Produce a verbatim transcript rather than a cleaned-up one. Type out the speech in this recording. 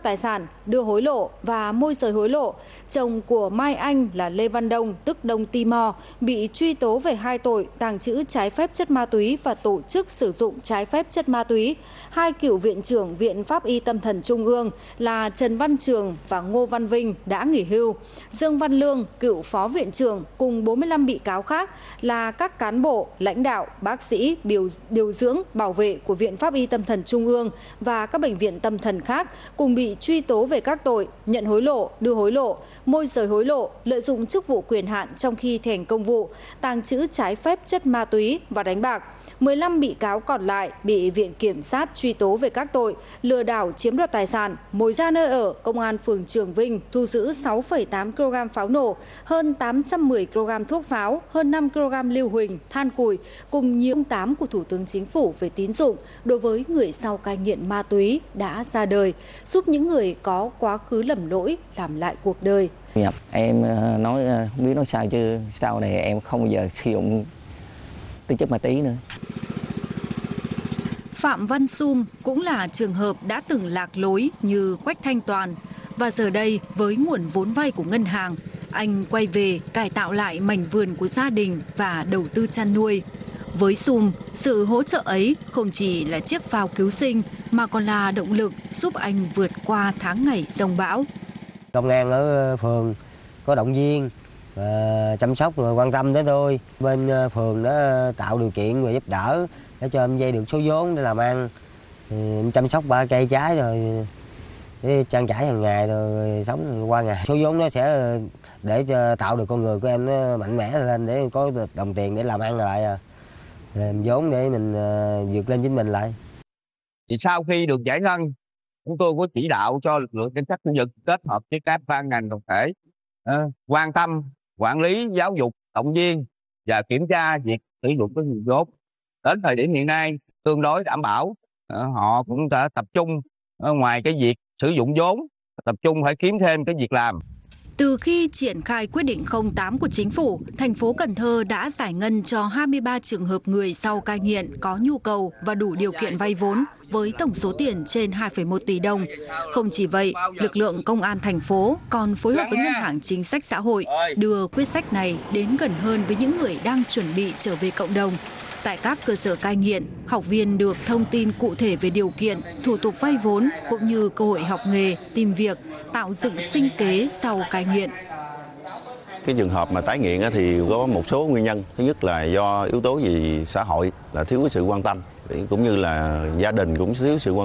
tài sản, đưa hối lộ và môi giới hối lộ. Chồng của Mai Anh là Lê Văn Đông, tức Đông Timor, bị truy tố về hai tội tàng trữ trái phép chất ma túy và tổ chức sử dụng trái phép chất ma túy. Hai cựu viện trưởng Viện Pháp y Tâm thần Trung ương là Trần Văn Trường và Ngô Văn Vinh đã nghỉ hưu. Dương Văn Lương, cựu phó viện trưởng, cùng bốn mươi lăm bị cáo khác là các cán bộ, lãnh đạo, bác sĩ, điều, điều dưỡng, bảo vệ của Viện Pháp y Tâm thần Trung ương và các bệnh viện tâm thần khác cùng bị truy tố về các tội nhận hối lộ, đưa hối lộ, môi giới hối lộ, lợi dụng chức vụ quyền hạn trong khi thi hành công vụ, tàng trữ trái phép chất ma túy và đánh bạc. mười lăm bị cáo còn lại bị Viện Kiểm sát truy tố về các tội lừa đảo chiếm đoạt tài sản, môi ra nơi ở. Công an phường Trường Vinh thu giữ sáu phẩy tám ki lô gam pháo nổ, hơn tám trăm mười ki lô gam thuốc pháo, hơn năm ki lô gam lưu huỳnh, than củi cùng nhiều tám của Thủ tướng Chính phủ về tín dụng đối với người sau cai nghiện ma túy đã ra đời, giúp những người có quá khứ lầm lỗi làm lại cuộc đời. Nhập em nói không biết nói sao chứ sau này em không bao giờ sử dụng tính chất ma túy nữa. Phạm Văn Sum cũng là trường hợp đã từng lạc lối như Quách Thanh Toàn, và giờ đây với nguồn vốn vay của ngân hàng, anh quay về cải tạo lại mảnh vườn của gia đình và đầu tư chăn nuôi. Với Sum, sự hỗ trợ ấy không chỉ là chiếc phao cứu sinh mà còn là động lực giúp anh vượt qua tháng ngày giông bão. Công an ở phường có động viên, chăm sóc rồi quan tâm đến tôi. Bên phường đã tạo điều kiện và giúp đỡ để cho em vay được số vốn để làm ăn, em chăm sóc ba cây trái rồi để trang trải hàng ngày rồi sống qua ngày. Số vốn nó sẽ để cho tạo được con người của em nó mạnh mẽ lên để có được đồng tiền để làm ăn lại, à. Làm vốn để mình vượt lên chính mình lại. Thì sau khi được giải ngân, chúng tôi có chỉ đạo cho lực lượng cảnh sát khu vực kết hợp với các ban ngành đoàn thể uh, quan tâm, quản lý, giáo dục, động viên và kiểm tra việc sử dụng cái nguồn vốn. Đến thời điểm hiện nay tương đối đảm bảo, uh, họ cũng đã tập trung uh, ngoài cái việc sử dụng vốn, tập trung phải kiếm thêm cái việc làm. Từ khi triển khai quyết định không tám của Chính phủ, thành phố Cần Thơ đã giải ngân cho hai mươi ba trường hợp người sau cai nghiện có nhu cầu và đủ điều kiện vay vốn với tổng số tiền trên hai phẩy một tỷ đồng. Không chỉ vậy, lực lượng công an thành phố còn phối hợp với Ngân hàng Chính sách Xã hội đưa quyết sách này đến gần hơn với những người đang chuẩn bị trở về cộng đồng. Tại các cơ sở cai nghiện, học viên được thông tin cụ thể về điều kiện, thủ tục vay vốn cũng như cơ hội học nghề, tìm việc, tạo dựng sinh kế sau cai nghiện. Cái trường hợp mà tái nghiện thì có một số nguyên nhân. Thứ nhất là do yếu tố gì xã hội là thiếu cái sự quan tâm, cũng như là gia đình cũng thiếu sự quan tâm.